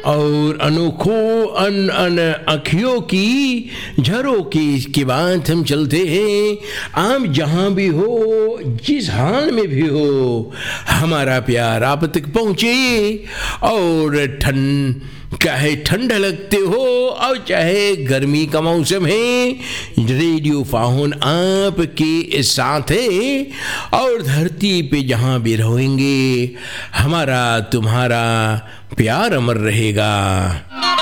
और अनोखों अन अखियों की झरोकी के बाद हम चलते हैं। आप जहाँ भी हो, जिस हाल में भी हो, हमारा प्यार आप तक पहुँचे। और चाहे ठंड लगते हो और चाहे गर्मी का मौसम है, रेडियो फाहुन आपके साथ है। और धरती पे जहाँ भी रहेंगे, हमारा तुम्हारा प्यार अमर रहेगा।